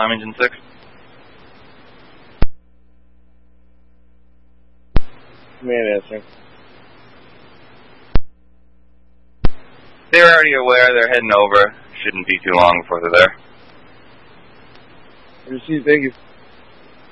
com, Engine 6. Command answering. They're already aware. They're heading over. Shouldn't be too long before they're there. Received, thank you.